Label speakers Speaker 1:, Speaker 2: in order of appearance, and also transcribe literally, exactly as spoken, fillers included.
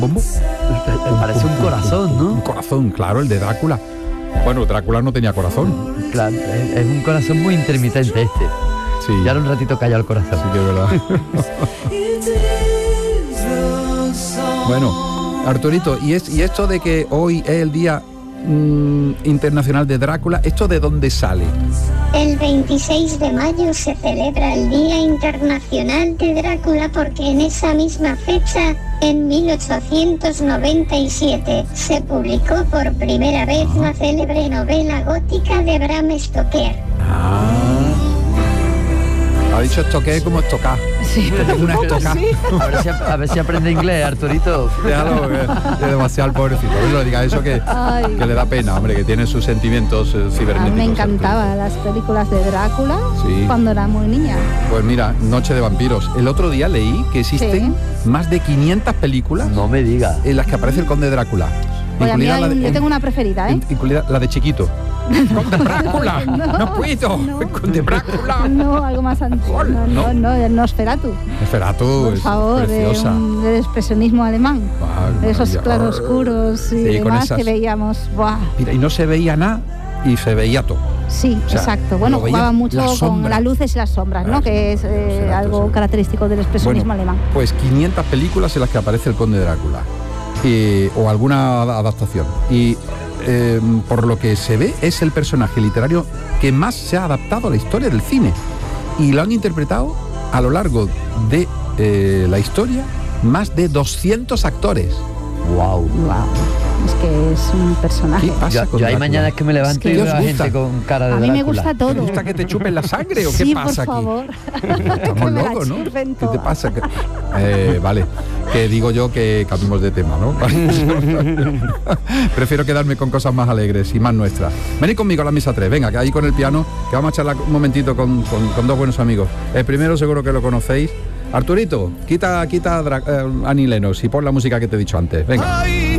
Speaker 1: ¿Cómo?
Speaker 2: Parece un corazón, ¿no?
Speaker 1: Un corazón, claro, el de Drácula. Bueno, Drácula no tenía corazón.
Speaker 2: Claro, es, es un corazón muy intermitente este.
Speaker 1: Sí.
Speaker 2: Ya un ratito calla el corazón.
Speaker 1: Sí, que es verdad. Bueno, Arturito, y, es, y esto de que hoy es el Día mmm, Internacional de Drácula, ¿esto de dónde sale?
Speaker 3: El veintiséis de mayo se celebra el Día Internacional de Drácula porque en esa misma fecha, en mil ochocientos noventa y siete, se publicó por primera vez la célebre novela gótica de Bram Stoker.
Speaker 1: Ah. Ha dicho estoqué como estocar.
Speaker 4: Sí,
Speaker 1: pero una estoca.
Speaker 4: sí.
Speaker 2: A ver, si, a ver si aprende inglés, Arturito.
Speaker 1: Déjalo, que es demasiado el pobrecito. No le diga eso que, que le da pena, hombre, que tiene sus sentimientos eh, cibernéticos.
Speaker 4: A mí me encantaban las películas de Drácula
Speaker 1: sí.
Speaker 4: cuando era muy niña.
Speaker 1: Pues mira, Noche de vampiros. El otro día leí que existen sí. más de quinientas películas.
Speaker 2: No me diga.
Speaker 1: En las que aparece el Conde Drácula.
Speaker 4: Pues a mí hay,
Speaker 1: la de,
Speaker 4: yo tengo una preferida, ¿eh?
Speaker 1: Incluida la de Chiquito. ¡Conde Drácula! ¡No, no puedo! No. ¡Conde Drácula!
Speaker 4: No, algo más antiguo. No, no, no, el Nosferatu.
Speaker 1: Nosferatu,
Speaker 4: por
Speaker 1: es
Speaker 4: favor,
Speaker 1: preciosa.
Speaker 4: De, del expresionismo alemán. Wow, de esos claroscuros y sí, demás esas... que veíamos. ¡Buah!
Speaker 1: Mira, y no se veía nada y se veía todo.
Speaker 4: Sí, o sea, exacto. Bueno, jugaba mucho la con las luces y las sombras, ¿no? Que es eh, Nosferatu, algo sí. característico del expresionismo bueno, alemán.
Speaker 1: Pues quinientas películas en las que aparece el Conde Drácula. Eh, o alguna adaptación. Y eh, por lo que se ve, es el personaje literario que más se ha adaptado a la historia del cine. Y lo han interpretado a lo largo de eh, la historia más de doscientos actores.
Speaker 2: ¡Wow!
Speaker 4: ¡Wow! Es que es un personaje.
Speaker 1: ¿Qué pasa
Speaker 2: yo, yo hay mañanas que me levanto es que y veo a la gente con cara de
Speaker 4: A mí
Speaker 2: Drácula.
Speaker 4: me gusta todo.
Speaker 1: ¿Te gusta que te chupen la sangre o qué
Speaker 4: sí,
Speaker 1: pasa
Speaker 4: por favor.
Speaker 1: aquí? Estamos locos, ¿no? ¿Qué te pasa? Eh, vale, que digo yo que cambiemos de tema, ¿no? Prefiero quedarme con cosas más alegres y más nuestras. Venid conmigo a la mesa tres, venga, que ahí con el piano, que vamos a charlar un momentito con, con, con dos buenos amigos. El primero seguro que lo conocéis. Arturito, quita, quita eh, Annie Lennox y pon la música que te he dicho antes. Venga. Ay.